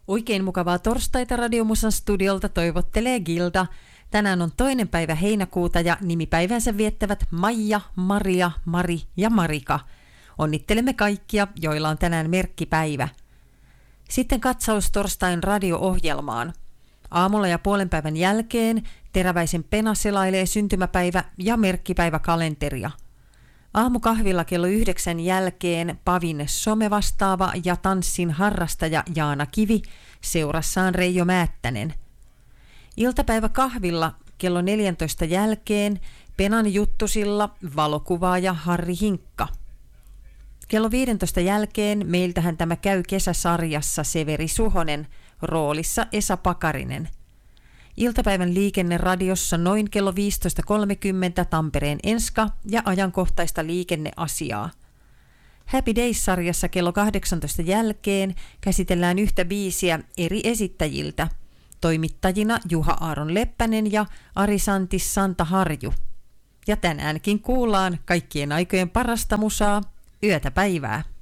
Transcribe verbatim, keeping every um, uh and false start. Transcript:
Oikein mukavaa torstaita Radiomusan studiolta toivottelee Gilda. Tänään on toinen päivä heinäkuuta ja nimipäivänsä viettävät Maija, Maria, Mari ja Marika. Onnittelemme kaikkia, joilla on tänään merkkipäivä. Sitten katsaus torstain radio-ohjelmaan. Aamulla ja puolen päivän jälkeen Teräväisen Pena selailee syntymäpäivä- ja merkkipäiväkalenteria. Aamukahvilla kello yhdeksän jälkeen Pavin somevastaava ja tanssin harrastaja Jaana Kivi seurassaan Reijo Määttänen. Iltapäiväkahvilla kello neljäntoista jälkeen Penan juttusilla valokuvaaja Harri Hinkka. Kello viidentoista jälkeen meiltähän tämä käy kesäsarjassa Severi Suhonen, roolissa Esa Pakarinen. Iltapäivän liikenneradiossa noin kello viisitoista kolmekymmentä Tampereen Enska ja ajankohtaista liikenneasiaa. Happy Days-sarjassa kello kahdeksantoista jälkeen käsitellään yhtä biisiä eri esittäjiltä. Toimittajina Juha Aaron Leppänen ja Arisantis Santa Harju. Ja tänäänkin kuullaan kaikkien aikojen parasta musaa, Yötä päivää.